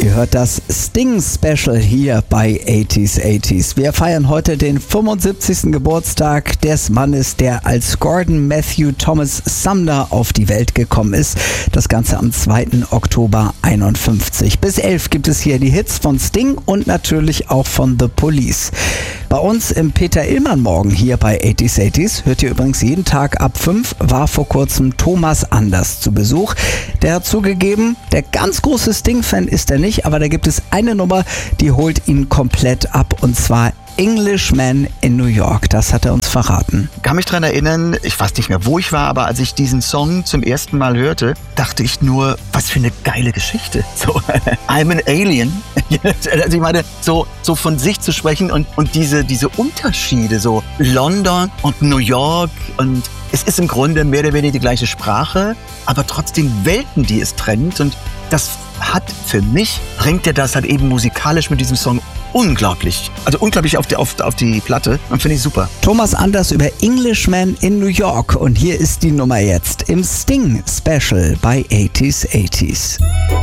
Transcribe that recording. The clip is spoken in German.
Ihr hört das Sting-Special hier bei 80s. Wir feiern heute den 75. Geburtstag des Mannes, der als Gordon Matthew Thomas Sumner auf die Welt gekommen ist. Das Ganze am 2. Oktober 51. Bis 11 gibt es hier die Hits von Sting und natürlich auch von The Police. Bei uns im Peter Illmann Morgen hier bei 80s hört ihr übrigens jeden Tag ab 5, war vor kurzem Thomas Anders zu Besuch. Der hat zugegeben, der ganz große Sting-Fan ist er nicht, aber da gibt es eine Nummer, die holt ihn komplett ab, und zwar Englishman in New York. Das hat er uns verraten. Ich kann mich daran erinnern, ich weiß nicht mehr, wo ich war, aber als ich diesen Song zum ersten Mal hörte, dachte ich nur, was für eine geile Geschichte. So, I'm an Alien. Also ich meine, so von sich zu sprechen und diese Unterschiede, so London und New York, und es ist im Grunde mehr oder weniger die gleiche Sprache, aber trotzdem Welten, die es trennt, und das hat für mich, bringt er das halt eben musikalisch mit diesem Song unglaublich auf die Platte, und finde ich super. Thomas Anders über Englishman in New York, und hier ist die Nummer jetzt im Sting Special bei 80s.